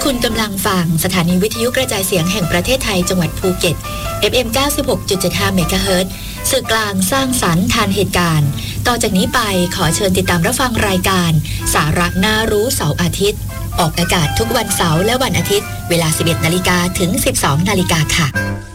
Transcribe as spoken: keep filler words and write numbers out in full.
คุณกำลังฟังสถานีวิทยุกระจายเสียงแห่งประเทศไทยจังหวัดภูเก็ต เอฟ เอ็ม เก้าสิบหกจุดเจ็ดห้า เมกะเฮิรตซ์ สื่อกลางสร้างสรรค์ทันเหตุการณ์ต่อจากนี้ไปขอเชิญติดตามรับฟังรายการสาระน่ารู้เสาร์อาทิตย์ออกอากาศทุกวันเสาร์และวันอาทิตย์เวลา สิบเอ็ดนาฬิกา ถึง สิบสองนาฬิกาค่ะ